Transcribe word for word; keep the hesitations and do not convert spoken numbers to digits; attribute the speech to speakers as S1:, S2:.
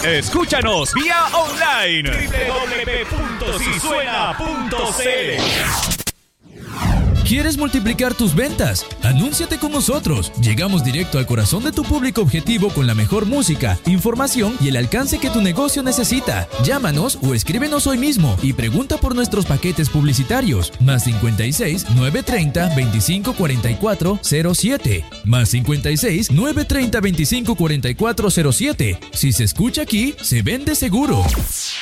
S1: Escúchanos vía online doble u doble u doble u punto si suena punto c l.
S2: ¿Quieres multiplicar tus ventas? Anúnciate con nosotros. Llegamos directo al corazón de tu público objetivo con la mejor música, información y el alcance que tu negocio necesita. Llámanos o escríbenos hoy mismo y pregunta por nuestros paquetes publicitarios. Más cincuenta y seis, novecientos treinta, veinticinco cuarenta y cuatro, cero siete. Más cincuenta y seis, novecientos treinta, veinticinco cuarenta y cuatro, cero siete. Si se escucha aquí, se vende seguro.